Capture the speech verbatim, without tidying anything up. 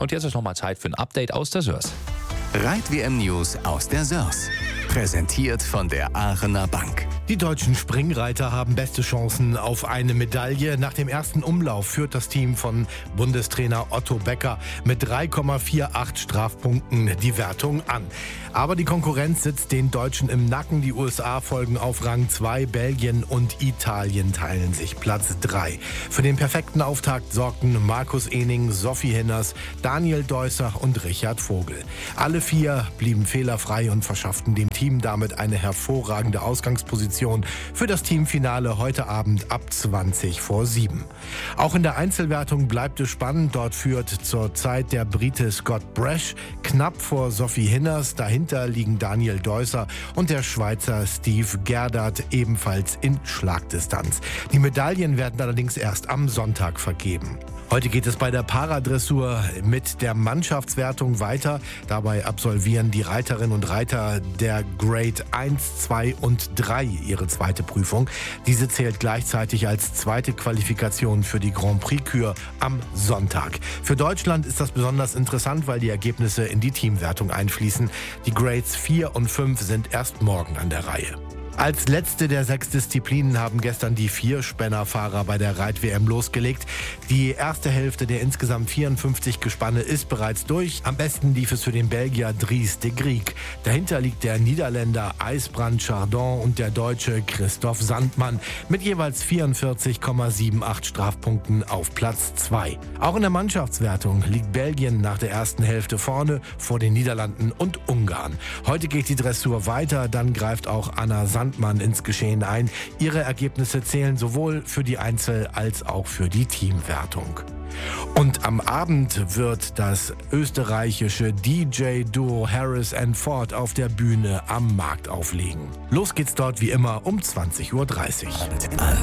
Und jetzt ist nochmal Zeit für ein Update aus der Sörs. Reit-W M-News aus der Sörs. Präsentiert von der Aachener Bank. Die deutschen Springreiter haben beste Chancen auf eine Medaille. Nach dem ersten Umlauf führt das Team von Bundestrainer Otto Becker mit drei Komma achtundvierzig Strafpunkten die Wertung an. Aber die Konkurrenz sitzt den Deutschen im Nacken. Die U S A folgen auf Rang zwei, Belgien und Italien teilen sich Platz drei. Für den perfekten Auftakt sorgten Markus Ening, Sophie Hinners, Daniel Deusser und Richard Vogel. Alle vier blieben fehlerfrei und verschafften dem Team damit eine hervorragende Ausgangsposition für das Teamfinale heute Abend ab zwanzig vor sieben. Auch in der Einzelwertung bleibt es spannend. Dort führt zurzeit der Brite Scott Brash knapp vor Sophie Hinners. Dahinter liegen Daniel Deusser und der Schweizer Steve Gerdert ebenfalls in Schlagdistanz. Die Medaillen werden allerdings erst am Sonntag vergeben. Heute geht es bei der Paradressur mit der Mannschaftswertung weiter. Dabei absolvieren die Reiterinnen und Reiter der Grade eins, zwei und drei ihre zweite Prüfung. Diese zählt gleichzeitig als zweite Qualifikation für die Grand Prix-Kür am Sonntag. Für Deutschland ist das besonders interessant, weil die Ergebnisse in die Teamwertung einfließen. Die Grades vier und fünf sind erst morgen an der Reihe. Als letzte der sechs Disziplinen haben gestern die Vierspännerfahrer bei der Reit-W M losgelegt. Die erste Hälfte der insgesamt vierundfünfzig Gespanne ist bereits durch. Am besten lief es für den Belgier Dries de Griek. Dahinter liegt der Niederländer Eisbrand Chardon und der Deutsche Christoph Sandmann mit jeweils vierundvierzig Komma achtundsiebzig Strafpunkten auf Platz zwei. Auch in der Mannschaftswertung liegt Belgien nach der ersten Hälfte vorne vor den Niederlanden und Ungarn. Heute geht die Dressur weiter, dann greift auch Anna Sandmann ins Geschehen ein. Ihre Ergebnisse zählen sowohl für die Einzel- als auch für die Teamwertung. Und am Abend wird das österreichische D J-Duo Harris and Ford auf der Bühne am Markt auflegen. Los geht's dort wie immer um zwanzig Uhr dreißig.